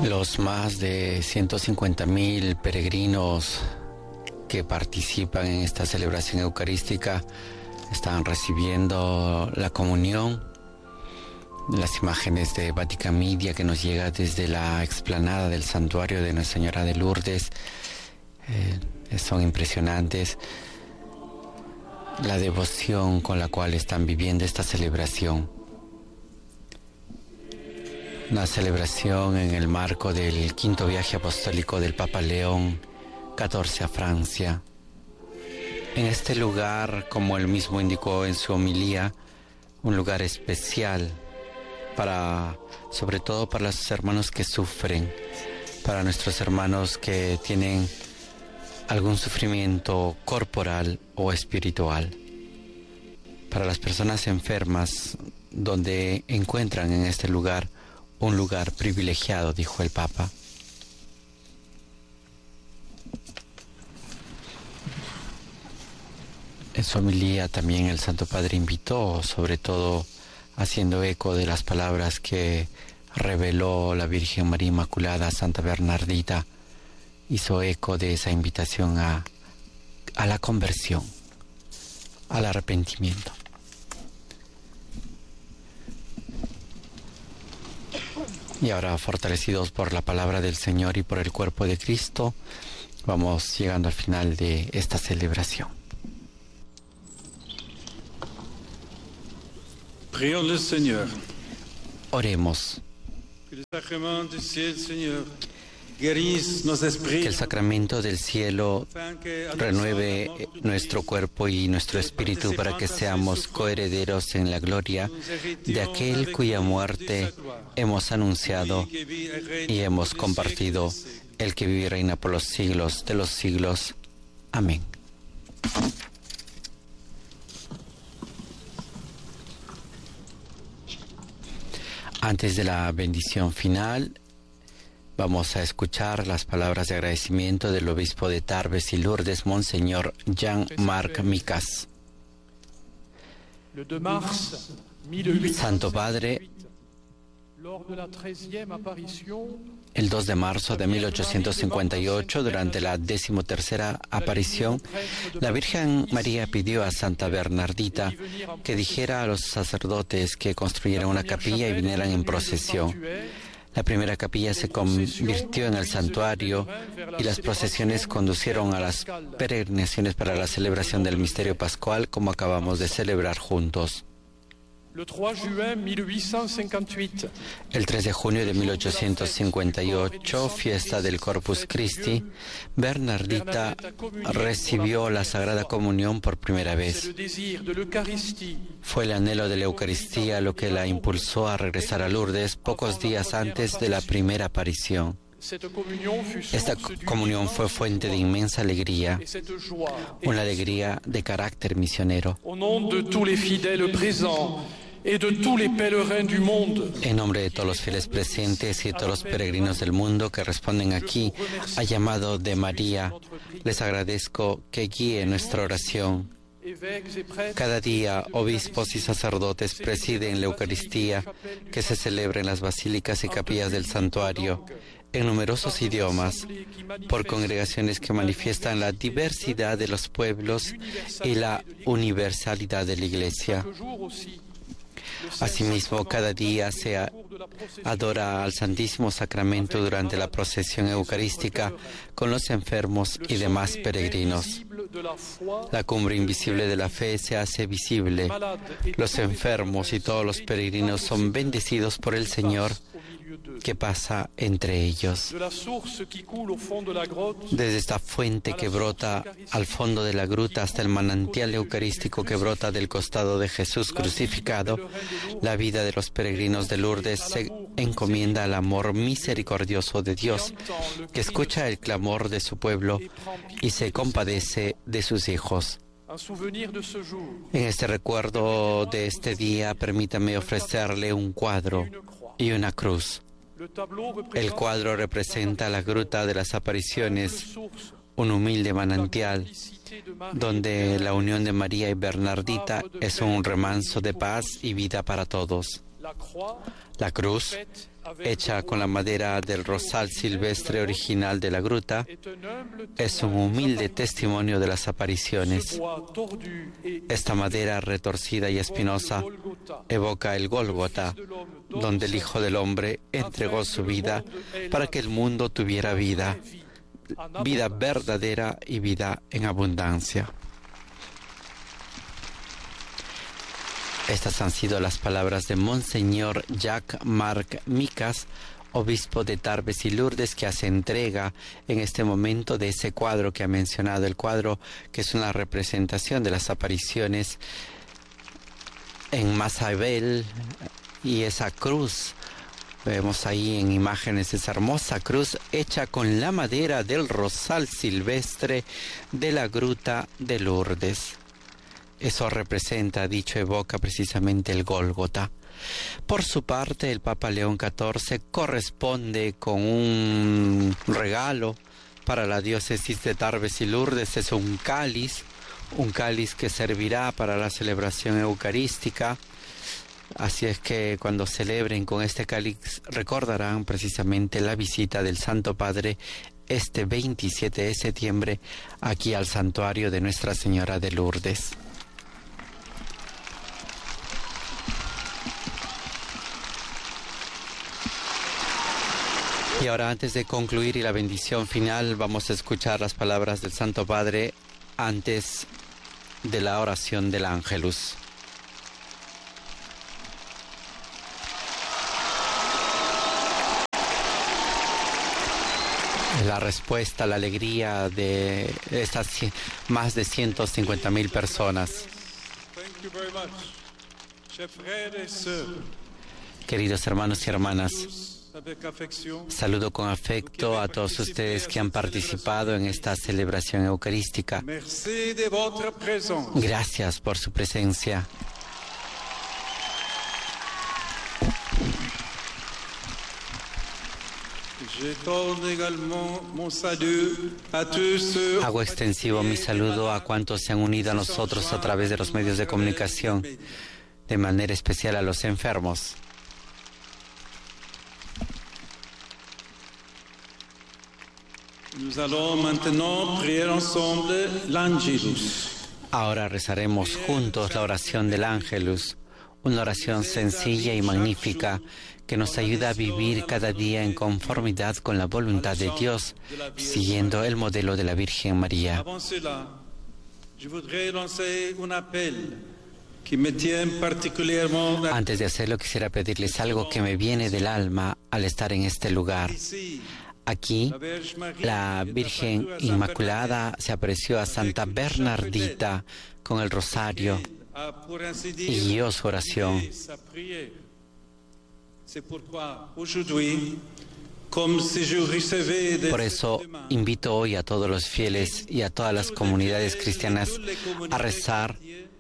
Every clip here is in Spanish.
Los más de 150.000 peregrinos que participan en esta celebración eucarística están recibiendo la comunión. Las imágenes de Vatican Media que nos llega desde la explanada del santuario de Nuestra Señora de Lourdes son impresionantes. La devoción con la cual están viviendo esta celebración. Una celebración en el marco del quinto viaje apostólico del Papa León XIV a Francia. En este lugar, como él mismo indicó en su homilía, un lugar especial sobre todo para los hermanos que sufren, para nuestros hermanos que tienen algún sufrimiento corporal o espiritual, para las personas enfermas, donde encuentran en este lugar un lugar privilegiado, dijo el Papa. En su homilía también el Santo Padre invitó, sobre todo haciendo eco de las palabras que reveló la Virgen María Inmaculada a Santa Bernardita, hizo eco de esa invitación a la conversión, al arrepentimiento. Y ahora, fortalecidos por la palabra del Señor y por el cuerpo de Cristo, vamos llegando al final de esta celebración. Prions le Seigneur. Oremos. Que le sacrement du ciel, Seigneur, guérisse nos esprits. Que el sacramento del cielo renueve nuestro cuerpo y nuestro espíritu para que seamos coherederos en la gloria de aquel cuya muerte hemos anunciado y hemos compartido, el que vive y reina por los siglos de los siglos. Amén. Antes de la bendición final, vamos a escuchar las palabras de agradecimiento del obispo de Tarbes y Lourdes, Monseñor Jean-Marc Micas. Santo Padre, el 2 de marzo de 1858, durante la 13ª aparición, la Virgen María pidió a Santa Bernardita que dijera a los sacerdotes que construyeran una capilla y vinieran en procesión. La primera capilla se convirtió en el santuario y las procesiones conducieron a las peregrinaciones para la celebración del misterio pascual, como acabamos de celebrar juntos. El 3 de junio de 1858, fiesta del Corpus Christi, Bernardita recibió la Sagrada Comunión por primera vez. Fue el anhelo de la Eucaristía lo que la impulsó a regresar a Lourdes pocos días antes de la primera aparición. Esta comunión fue fuente de inmensa alegría, una alegría de carácter misionero. En nombre de todos los fieles presentes y de todos los peregrinos del mundo que responden aquí al llamado de María, les agradezco que guíe nuestra oración. Cada día, obispos y sacerdotes presiden la Eucaristía que se celebra en las basílicas y capillas del santuario, en numerosos idiomas, por congregaciones que manifiestan la diversidad de los pueblos y la universalidad de la Iglesia. Asimismo, cada día se adora al Santísimo Sacramento durante la procesión eucarística con los enfermos y demás peregrinos. La cumbre invisible de la fe se hace visible. Los enfermos y todos los peregrinos son bendecidos por el Señor que pasa entre ellos. Desde esta fuente que brota al fondo de la gruta hasta el manantial eucarístico que brota del costado de Jesús crucificado, la vida de los peregrinos de Lourdes se encomienda al amor misericordioso de Dios, que escucha el clamor de su pueblo y se compadece de sus hijos. En este recuerdo de este día, permítame ofrecerle un cuadro y una cruz. El cuadro representa la Gruta de las Apariciones, un humilde manantial donde la unión de María y Bernardita es un remanso de paz y vida para todos. La cruz, hecha con la madera del rosal silvestre original de la gruta, es un humilde testimonio de las apariciones. Esta madera retorcida y espinosa evoca el Gólgota, donde el Hijo del Hombre entregó su vida para que el mundo tuviera vida, vida verdadera y vida en abundancia. Estas han sido las palabras de Monseñor Jacques-Marc Micas, obispo de Tarbes y Lourdes, que hace entrega en este momento de ese cuadro que ha mencionado, el cuadro que es una representación de las apariciones en Mazabel, y esa cruz. Vemos ahí en imágenes esa hermosa cruz hecha con la madera del rosal silvestre de la gruta de Lourdes. Eso representa, dicho, evoca precisamente el Gólgota. Por su parte, el Papa León XIV corresponde con un regalo para la diócesis de Tarbes y Lourdes. Es un cáliz que servirá para la celebración eucarística. Así es que cuando celebren con este cáliz recordarán precisamente la visita del Santo Padre este 27 de septiembre aquí al santuario de Nuestra Señora de Lourdes. Y ahora, antes de concluir y la bendición final, vamos a escuchar las palabras del Santo Padre antes de la oración del Ángelus. La respuesta, la alegría de estas más de 150,000 personas. Queridos hermanos y hermanas, saludo con afecto a todos ustedes que han participado en esta celebración eucarística. Gracias por su presencia. Hago extensivo mi saludo a cuantos se han unido a nosotros a través de los medios de comunicación, de manera especial a los enfermos. Ahora rezaremos juntos la oración del Ángelus, una oración sencilla y magnífica que nos ayuda a vivir cada día en conformidad con la voluntad de Dios, siguiendo el modelo de la Virgen María. Antes de hacerlo, quisiera pedirles algo que me viene del alma al estar en este lugar. Aquí, la Virgen Inmaculada se apareció a Santa Bernardita con el rosario y guió su oración. Por eso invito hoy a todos los fieles y a todas las comunidades cristianas a rezar,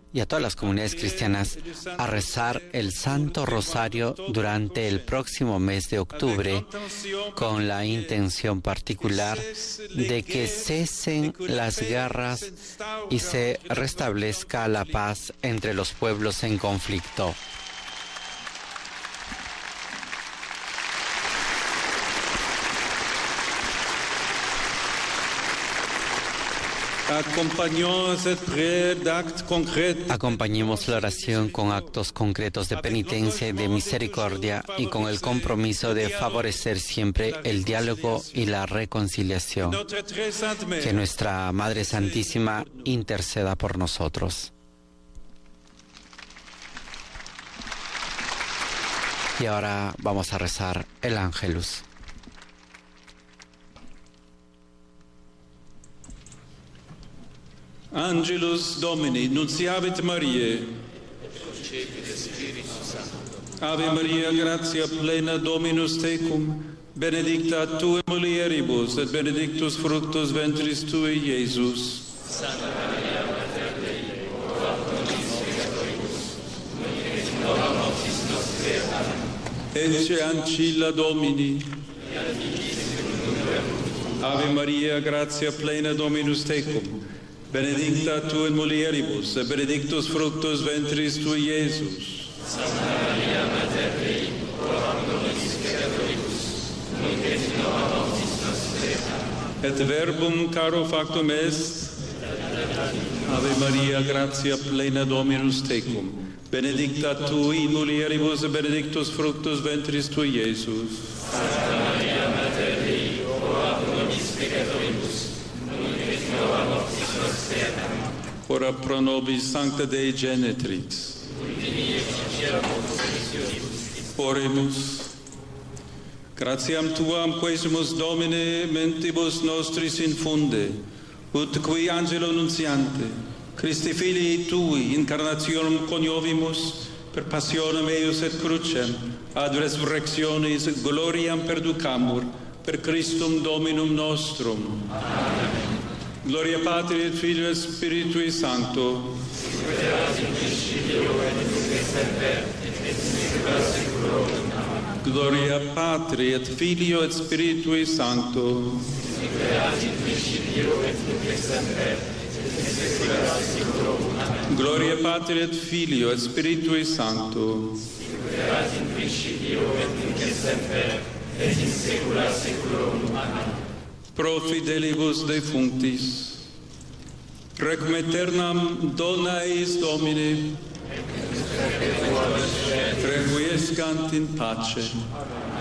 el Santo Rosario durante el próximo mes de octubre, con la intención particular de que cesen las guerras y se restablezca la paz entre los pueblos en conflicto. Acompañemos la oración con actos concretos de penitencia y de misericordia y con el compromiso de favorecer siempre el diálogo y la reconciliación. Que nuestra Madre Santísima interceda por nosotros. Y ahora vamos a rezar el Ángelus. Angelus Domini, nunciavit Mariae. Ave Maria, gratia plena, Dominus tecum, benedicta tu in mulieribus, et benedictus fructus ventris tui, Iesus. Santa Maria, Mater Dei, ora pro nobis peccatoribus, nunc et in hora mortis nostre. Amen. Ecce ancilla Domini. Ave Maria, gratia plena, Dominus tecum, benedicta tu in mulieribus, et benedictus fructus ventris tui, Iesus. Santa Maria Mater Dei, ora pro nobis peccatoribus, nunc et in hora mortis nostre. Et verbum caro factum est. Ave Maria, gratia plena Dominus tecum, benedicta tui in mulieribus, benedictus fructus ventris tui, Iesus. Santa Maria Mater Dei, ora pro nobis peccatoribus, nunc et in hora mortis nostre. Ora pro nobis Sancta Dei Genetrix. Oremus. Gratiam Tuam quesimus Domine mentibus nostris infunde, ut qui angelo nuntiante, Christi Filii Tui incarnationem coniovimus, per passionem eius et crucem, ad resurrectionis gloriam perducamur, per Christum Dominum nostrum. Amen. Gloria Patri et Filio et Spiritui Sancto. Sicut erat in principio et nunc et semper et in saecula saeculorum. Amen. Gloria Patri et Filio et Spiritui Sancto. Sicut erat in principio et nunc et semper et in saecula saeculorum. Amen. Gloria Patri et Filio et Spiritui Sancto. Sicut erat in principio et nunc et semper et in saecula saeculorum. Amen. Pro fidelibus defunctis, requiem aeternam dona eis Domine, requiescant in pace.